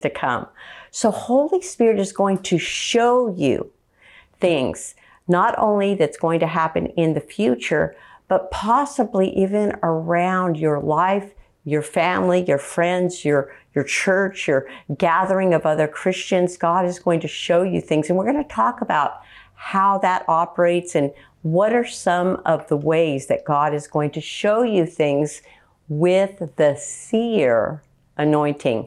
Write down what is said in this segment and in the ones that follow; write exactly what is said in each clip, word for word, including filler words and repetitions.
to come. So Holy Spirit is going to show you things, not only that's going to happen in the future, but possibly even around your life, your family, your friends, your, your church, your gathering of other Christians. God is going to show you things. And we're going to talk about how that operates and what are some of the ways that God is going to show you things with the seer anointing.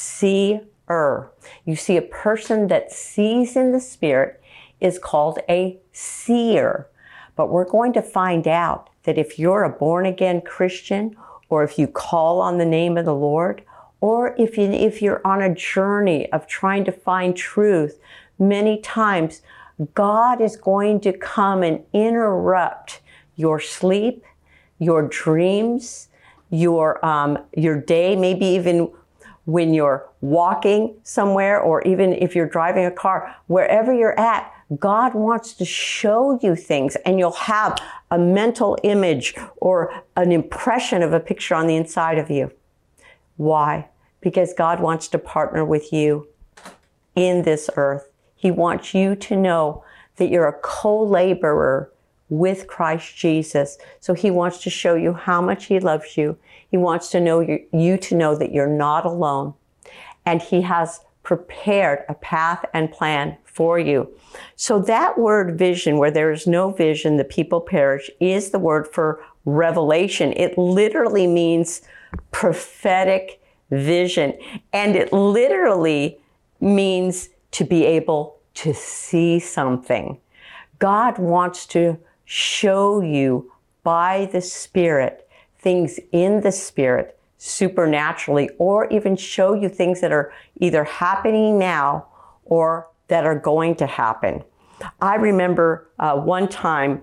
Seer. You see, a person that sees in the Spirit is called a seer. But we're going to find out that if you're a born-again Christian, or if you call on the name of the Lord, or if, you, if you're on a journey of trying to find truth, many times God is going to come and interrupt your sleep, your dreams, your, um, your day, maybe even when you're walking somewhere, or even if you're driving a car, wherever you're at, God wants to show you things, and you'll have a mental image or an impression of a picture on the inside of you. Why? Because God wants to partner with you in this earth. He wants you to know that you're a co-laborer with Christ Jesus. So he wants to show you how much he loves you. He wants to know you, you to know that you're not alone. And he has prepared a path and plan for you. So that word vision, where there is no vision, the people perish, is the word for revelation. It literally means prophetic vision. And it literally means to be able to see something. God wants to show you by the Spirit things in the Spirit supernaturally, or even show you things that are either happening now or that are going to happen. I remember uh, one time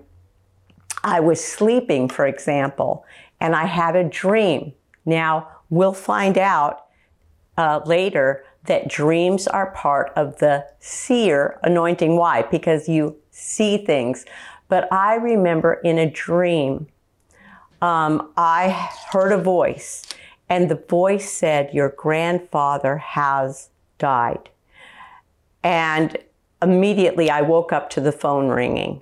I was sleeping, for example, and I had a dream. Now, we'll find out uh, later that dreams are part of the seer anointing. Why? Because you see things. But I remember in a dream, um, I heard a voice, and the voice said, "Your grandfather has died." And immediately I woke up to the phone ringing.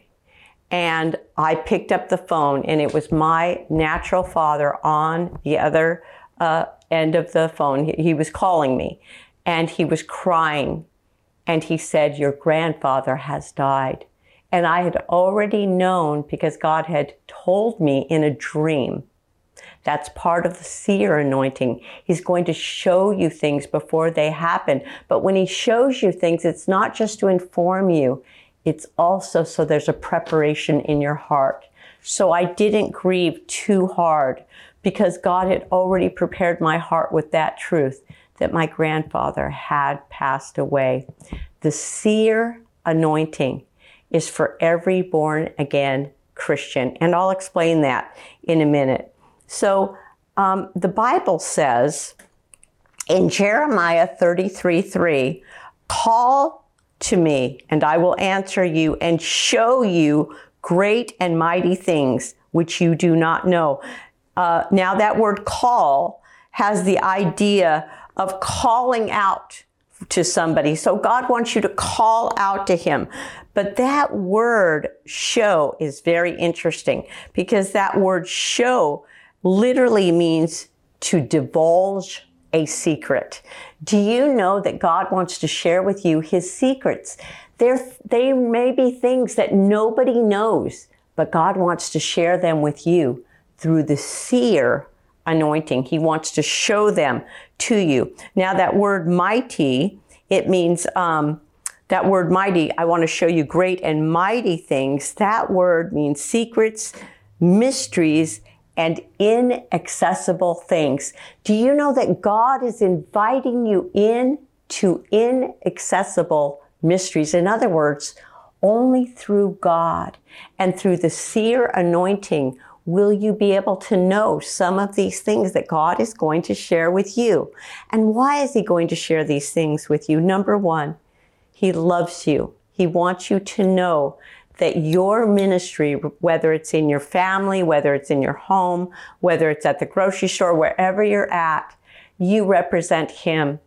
And I picked up the phone, and it was my natural father on the other uh, end of the phone. He, he was calling me, and he was crying. And he said, "Your grandfather has died." And I had already known, because God had told me in a dream. That's part of the seer anointing. He's going to show you things before they happen. But when he shows you things, it's not just to inform you. It's also so there's a preparation in your heart. So I didn't grieve too hard, because God had already prepared my heart with that truth, that my grandfather had passed away. The seer anointing is for every born-again Christian. And I'll explain that in a minute. So um, the Bible says in Jeremiah thirty-three three, "Call to me, and I will answer you and show you great and mighty things which you do not know." Uh, now that word call has the idea of calling out to somebody. So God wants you to call out to him. But that word show is very interesting, because that word show literally means to divulge a secret. Do you know that God wants to share with you his secrets? There, they may be things that nobody knows, but God wants to share them with you through the seer anointing. He wants to show them to you. Now that word mighty, it means, um, that word mighty, I want to show you great and mighty things. That word means secrets, mysteries, and inaccessible things. Do you know that God is inviting you in to inaccessible mysteries? In other words, only through God and through the seer anointing will you be able to know some of these things that God is going to share with you. And why is he going to share these things with you? Number one, he loves you. He wants you to know that your ministry, whether it's in your family, whether it's in your home, whether it's at the grocery store, wherever you're at, you represent him.